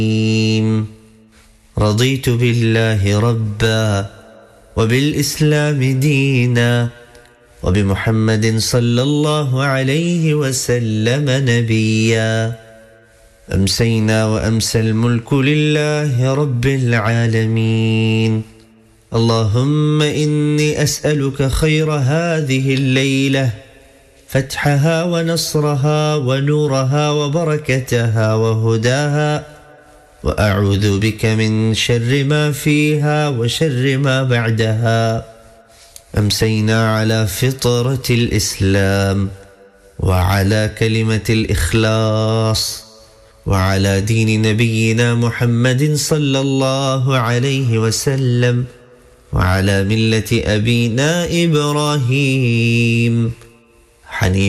رضيت بالله ربا وبالإسلام دينا وبمحمد صلى الله عليه وسلم نبيا. أمسينا وأمسى الملك لله رب العالمين. اللهم إني أسألك خير هذه الليلة، فتحها ونصرها ونورها وبركتها وهداها، وأعوذ بك من شر ما فيها وشر ما بعدها. أمسينا على فطرة الإسلام وعلى كلمة الإخلاص وعلى دين نبينا محمد صلى الله عليه وسلم وعلى ملة أبينا إبراهيم حنيفا